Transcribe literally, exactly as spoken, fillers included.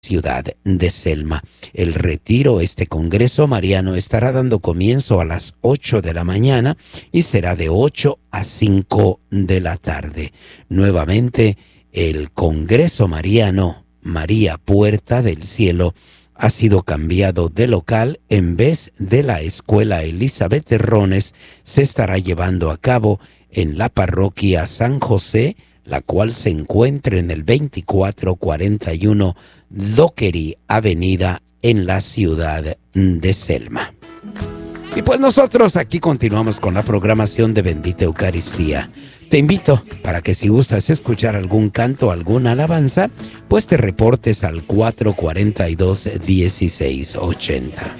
ciudad de Selma. El retiro, este Congreso Mariano, estará dando comienzo a las ocho de la mañana y será de ocho a cinco de la tarde. Nuevamente, el Congreso Mariano María Puerta del Cielo ha sido cambiado de local. En vez de la Escuela Elizabeth Terrones, se estará llevando a cabo en la parroquia San José, la cual se encuentra en el veinticuatro cuarenta y uno Dockery Avenida en la ciudad de Selma. Y pues nosotros aquí continuamos con la programación de Bendita Eucaristía. Te invito para que si gustas escuchar algún canto, alguna alabanza, pues te reportes al cuatro cuatro dos, uno seis ocho cero.